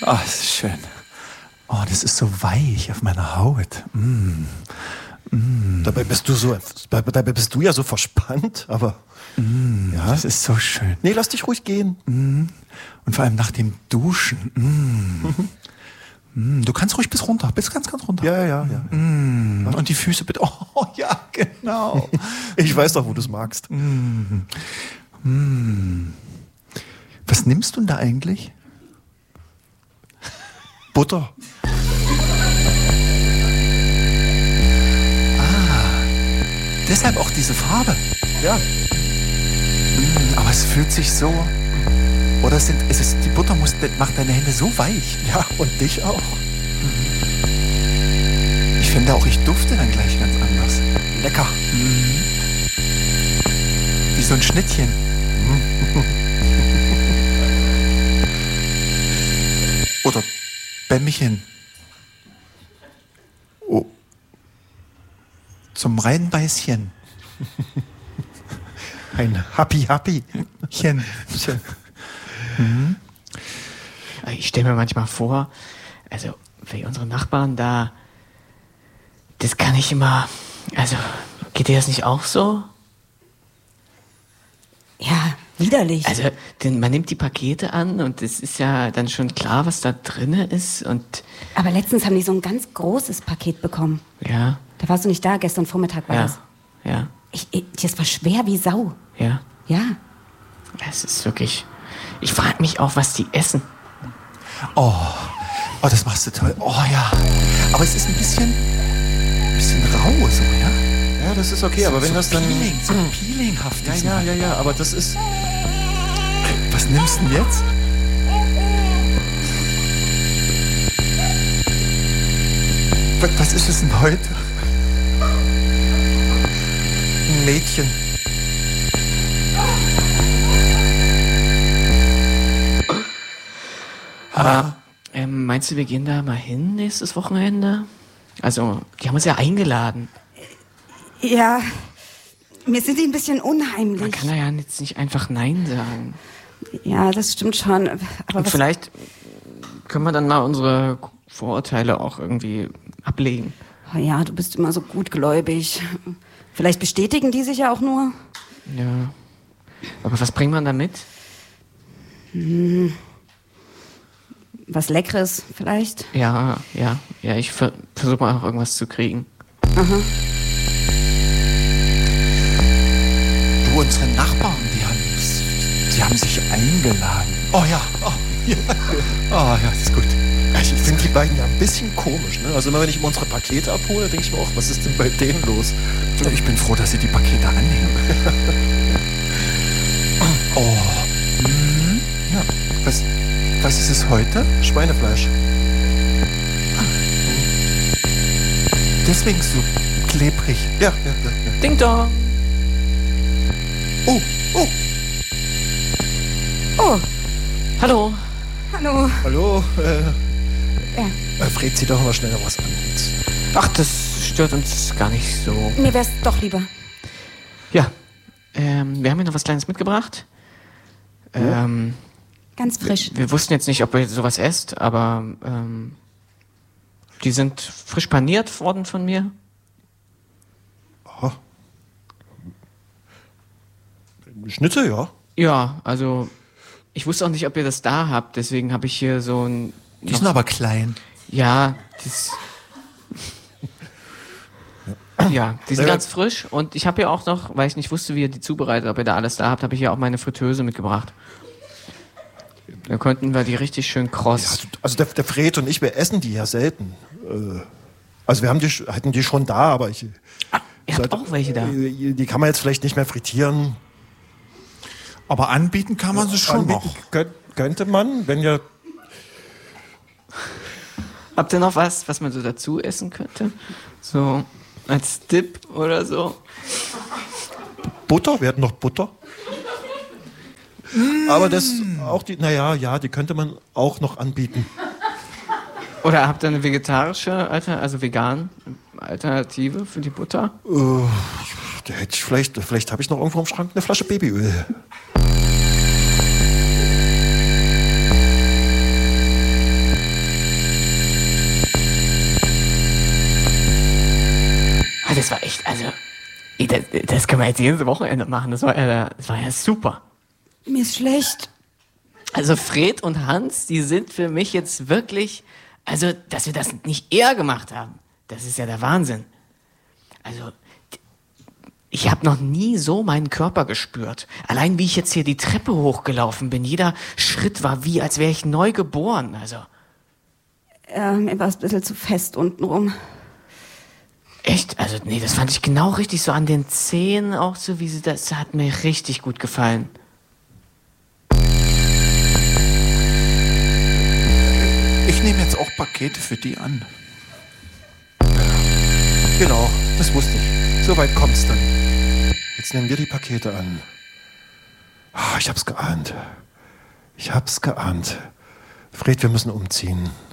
Oh, das ist schön. Oh, das ist so weich auf meiner Haut. Dabei bist du ja so verspannt, aber ja. Das ist so schön. Nee, lass dich ruhig gehen. Und vor allem nach dem Duschen. Du kannst ruhig bis runter, bis ganz, ganz runter. Ja. Und die Füße bitte. Oh, ja, genau. Ich weiß doch, wo du es magst. Was nimmst du denn da eigentlich? Butter. Deshalb auch diese Farbe. Ja. Aber es fühlt sich so... Oder die Butter macht deine Hände so weich. Ja, und dich auch. Ich finde auch, ich dufte dann gleich ganz anders. Lecker. Wie so ein Schnittchen. Oder Bämmchen. Oh. Zum Reinbeißchen. Ein Happy. Chen. Ich stelle mir manchmal vor, also wie unsere Nachbarn da, das kann ich immer, also geht dir das nicht auch so? Ja, widerlich. Also man nimmt die Pakete an und es ist ja dann schon klar, was da drin ist und... Aber letztens haben die so ein ganz großes Paket bekommen. Ja. Da warst du nicht da, gestern Vormittag war das. Ja. Das war schwer wie Sau. Ja. Ja. Es ist wirklich... Ich frage mich auch, was die essen. Oh, das machst du toll. Oh ja. Aber es ist ein bisschen rau so, ja? Ja, das ist okay, aber wenn das dann... So peelinghaft ist. Ja, aber das ist... Was nimmst du denn jetzt? Was ist es denn heute? Ein Mädchen. Aber meinst du, wir gehen da mal hin nächstes Wochenende? Also, die haben uns ja eingeladen. Ja, mir sind die ein bisschen unheimlich. Man kann da ja jetzt nicht einfach Nein sagen. Ja, das stimmt schon. Aber Und vielleicht können wir dann mal unsere Vorurteile auch irgendwie ablegen. Oh ja, du bist immer so gutgläubig. Vielleicht bestätigen die sich ja auch nur. Ja. Aber was bringt man da mit? Was Leckeres vielleicht. Ja, ich versuche mal auch irgendwas zu kriegen. Aha. Du, unsere Nachbarn, die haben sich eingeladen. Oh ja, das ist gut. Ich finde die beiden ja ein bisschen komisch, ne? Also immer wenn ich unsere Pakete abhole, denke ich mir auch, was ist denn bei denen los? Ich bin froh, dass sie die Pakete annehmen. Ja. Was ist es heute? Schweinefleisch. Deswegen so klebrig. Ja. Ding Dong! Oh. Hallo! Hallo, Ja. Fred, zieh doch mal schnell noch was an. Ach, das stört uns gar nicht so. Mir wär's doch lieber. Ja, wir haben hier noch was Kleines mitgebracht. Ganz frisch. Wir wussten jetzt nicht, ob ihr sowas esst, aber die sind frisch paniert worden von mir. Oh. Schnitzel, ja. Ja, also ich wusste auch nicht, ob ihr das da habt, deswegen habe ich hier so ein... Die sind aber klein. Ja, die sind ganz frisch und ich habe hier auch noch, weil ich nicht wusste, wie ihr die zubereitet, ob ihr da alles da habt, habe ich hier auch meine Fritteuse mitgebracht. Da könnten wir die richtig schön kross. Ja, also der Fred und ich, wir essen die ja selten. Also wir hatten die schon da, aber Ihr habt auch welche da. Die kann man jetzt vielleicht nicht mehr frittieren. Aber anbieten kann man sie schon noch. Könnte man, wenn ja... Habt ihr noch was man so dazu essen könnte? So als Dip oder so? Butter, wir hatten noch Butter. Aber das auch die könnte man auch noch anbieten. Oder habt ihr eine vegetarische, also vegan Alternative für die Butter? Da hätte ich vielleicht habe ich noch irgendwo im Schrank eine Flasche Babyöl. Das können wir jetzt jedes Wochenende machen. Das war ja super. Mir ist schlecht. Also Fred und Hans, die sind für mich jetzt wirklich, also dass wir das nicht eher gemacht haben, das ist ja der Wahnsinn. Also ich habe noch nie so meinen Körper gespürt. Allein wie ich jetzt hier die Treppe hochgelaufen bin, jeder Schritt war wie, als wäre ich neu geboren. Also Mir war es ein bisschen zu fest untenrum. echt, also nee, das fand ich genau richtig, so an den Zehen auch so, wie sie das hat mir richtig gut gefallen. Ich nehme jetzt auch Pakete für die an. Genau, das wusste ich. So weit kommt's dann. Jetzt nehmen wir die Pakete an. Ich hab's geahnt. Fred, wir müssen umziehen.